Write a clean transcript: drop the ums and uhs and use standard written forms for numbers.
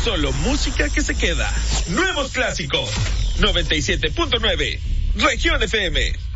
solo música que se queda. Nuevos clásicos. 97.9. Región FM.